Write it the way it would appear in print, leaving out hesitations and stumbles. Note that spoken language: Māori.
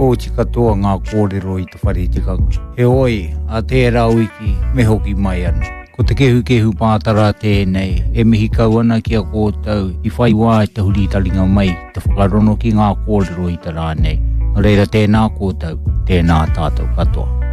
kōti katoa ngā kōrero I te whare tikanga. He oi, a tērā wiki, me hoki mai ana. Ko te kehu pātara tēnei, e mihi kau ana ki a kōtau, I whai wā te huri taringa mai, te whakarono ki ngā kōrero I te rānei. Reira tēnā kōtau, tēnā tātou katoa.